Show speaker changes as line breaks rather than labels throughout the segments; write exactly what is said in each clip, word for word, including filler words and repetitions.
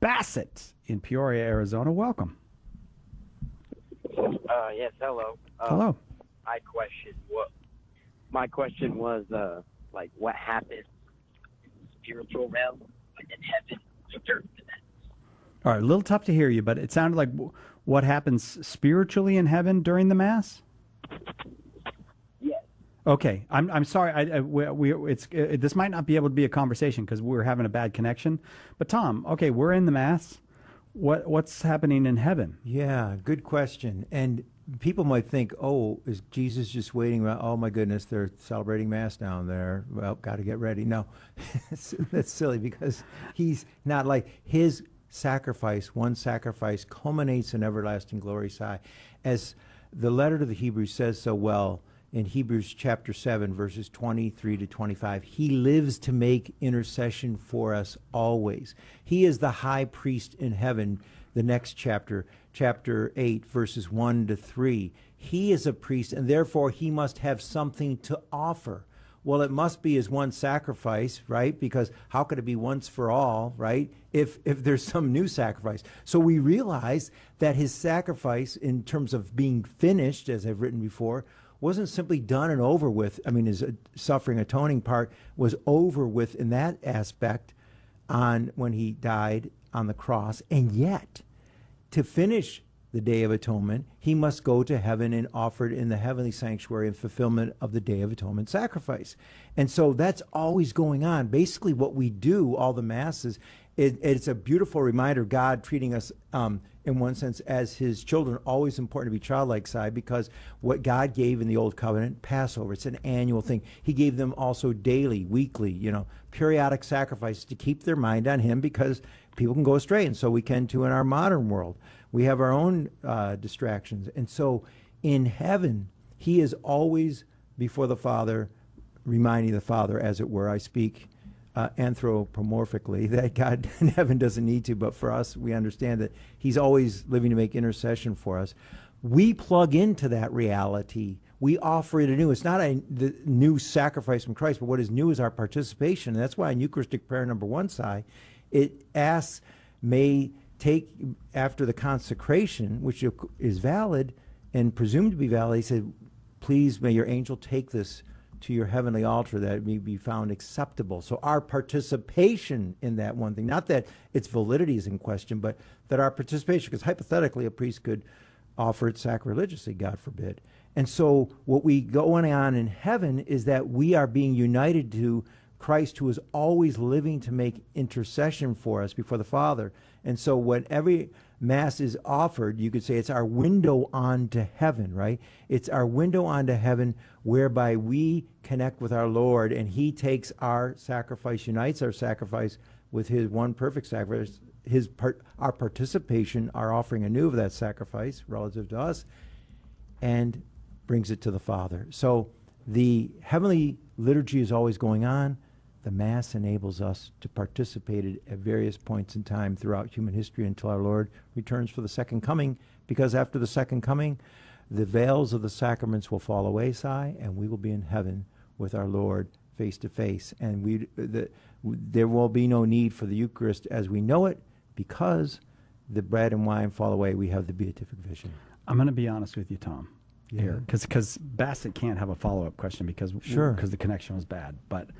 Bassett in Peoria, Arizona. Welcome.
Uh, yes, hello. Uh,
Hello.
My question, what? My question was, uh, like, what happens in the spiritual realm, like in heaven, after that?
All right, a little tough to hear you, but it sounded like w- what happens spiritually in heaven during the Mass?
Yes.
Okay, I'm I'm sorry. I, I we, we it's it, this might not be able to be a conversation because we're having a bad connection. But Tom, okay, we're in the Mass. What what's happening in heaven?
Yeah, good question. And people might think, oh, is Jesus just waiting around? Oh, my goodness, they're celebrating Mass down there. Well, got to get ready. No, that's silly because he's not like his sacrifice, one sacrifice culminates in everlasting glory. Sigh. As the letter to the Hebrews says so well in Hebrews chapter seven, verses twenty-three to twenty-five, he lives to make intercession for us always. He is the high priest in heaven. The next chapter, chapter eight, verses one to three. He is a priest, and therefore he must have something to offer. Well, it must be his one sacrifice, right? Because how could it be once for all, right? If if there's some new sacrifice. So we realize that his sacrifice, in terms of being finished, as I've written before, wasn't simply done and over with. I mean, his uh, suffering atoning part was over with in that aspect on when he died on the cross. And yet, to finish the Day of Atonement, he must go to heaven and offer it in the heavenly sanctuary in fulfillment of the Day of Atonement sacrifice. And so that's always going on. Basically, what we do, all the Masses, it, it's a beautiful reminder of God treating us, um, in one sense, as his children. Always important to be childlike, side, because what God gave in the Old Covenant, Passover, it's an annual thing. He gave them also daily, weekly, you know, periodic sacrifices to keep their mind on him, because people can go astray, and so we can too in our modern world. We have our own uh, distractions. And so in heaven, he is always before the Father, reminding the Father, as it were. I speak uh, anthropomorphically, that God in heaven doesn't need to, but for us, we understand that he's always living to make intercession for us. We plug into that reality. We offer it anew. It's not a the new sacrifice from Christ, but what is new is our participation. And that's why in Eucharistic prayer number one, Si, it asks, may take after the consecration, which is valid and presumed to be valid. He said, please may your angel take this to your heavenly altar that it may be found acceptable. So our participation in that one thing, not that its validity is in question, but that our participation, because hypothetically a priest could offer it sacrilegiously, God forbid. And so what we going on in heaven is that we are being united to Christ, who is always living to make intercession for us before the Father. And so when every Mass is offered, you could say it's our window onto heaven, right? It's our window onto heaven whereby we connect with our Lord, and he takes our sacrifice, unites our sacrifice with his one perfect sacrifice, his part, our participation, our offering anew of that sacrifice relative to us, and brings it to the Father. So the heavenly liturgy is always going on. The Mass enables us to participate at various points in time throughout human history until our Lord returns for the second coming, because after the second coming, the veils of the sacraments will fall away, Si, and we will be in heaven with our Lord face to face. And we, the, there will be no need for the Eucharist as we know it, because the bread and wine fall away. We have the beatific vision.
I'm going to be honest with you, Tom.
Yeah.
Here, because because Bassett can't have a follow up question because
Sure.
because the connection was bad. But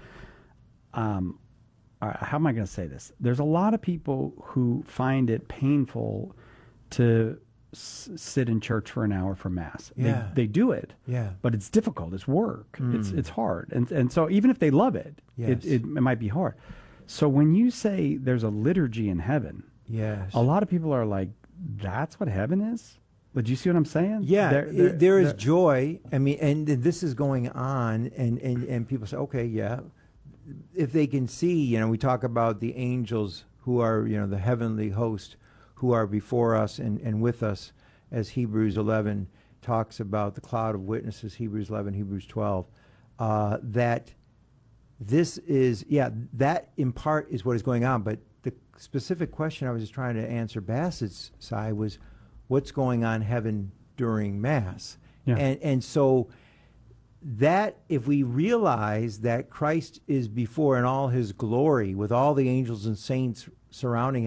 um, all right, how am I going to say this? There's a lot of people who find it painful to s- sit in church for an hour for Mass.
Yeah.
They, they do it.
Yeah.
But it's difficult. It's work.
Mm.
It's it's hard. And and so even if they love it,
Yes.
it, it, it might be hard. So when you say there's a liturgy in heaven,
Yes.
a lot of people are like, "That's what heaven is." But do you see what I'm saying?
Yeah,
They're- they're-
it- there is
they're-
joy. I mean, and this is going on, and, and, and people say, okay, yeah. If they can see, you know, we talk about the angels who are, you know, the heavenly host who are before us and, and with us, as Hebrews eleven talks about the cloud of witnesses, Hebrews eleven, Hebrews twelve, uh, that this is, yeah, that in part is what is going on. But the specific question I was just trying to answer Bassett's side was, what's going on in heaven during Mass?
Yeah.
And and so that, if we realize that Christ is before in all his glory with all the angels and saints surrounding